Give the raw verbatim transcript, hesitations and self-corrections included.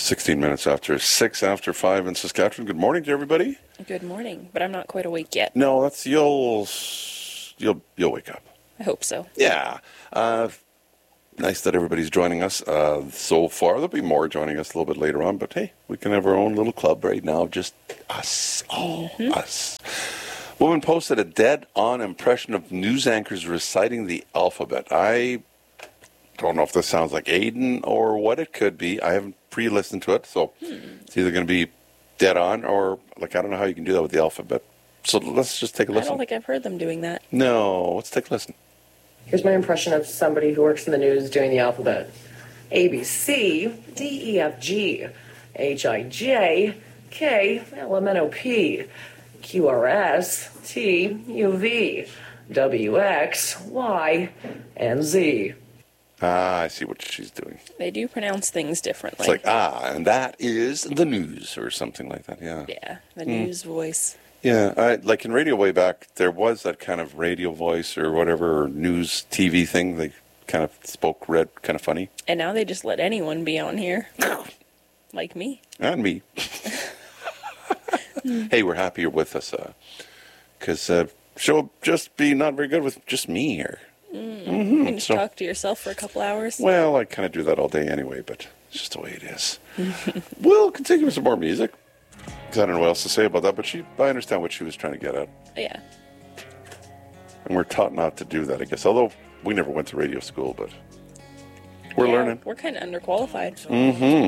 sixteen minutes after six after five in Saskatchewan. Good morning to everybody. Good morning, but I'm not quite awake yet. No, that's you'll you'll you'll wake up. I hope so. Yeah. Uh, nice that everybody's joining us uh, so far. There'll be more joining us a little bit later on, but hey, we can have our own little club right now, just us, all mm-hmm. us. Woman posted a dead-on impression of news anchors reciting the alphabet. I don't know if this sounds like Aiden or what it could be. I haven't pre-listened to it, so hmm. it's either going to be dead on or, like, I don't know how you can do that with the alphabet. So let's just take a listen. I don't think I've heard them doing that. No, let's take a listen. Here's my impression of somebody who works in the news doing the alphabet. A, B, C, D, E, F, G, H, I, J, K, L, M, N, O, P, Q, R, S, T, U, V, W, X, Y, and Z. Ah, I see what she's doing. They do pronounce things differently. It's like, ah, and that is the news or something like that, yeah. Yeah, the mm. news voice. Yeah, I, like in radio way back, there was that kind of radio voice or whatever, or news T V thing. They kind of spoke, read, kind of funny. And now they just let anyone be on here. Like me. And me. Hey, we're happy you're with us. Because uh, uh, she'll just be not very good with just me here. Mm. Mm-hmm. You can just so, talk to yourself for a couple hours. Well, I kind of do that all day anyway, but it's just the way it is. We'll continue with some more music. Because I don't know what else to say about that, but she, I understand what she was trying to get at. Yeah. And we're taught not to do that, I guess. Although we never went to radio school, but we're yeah, learning. We're kind of underqualified. Mm-hmm.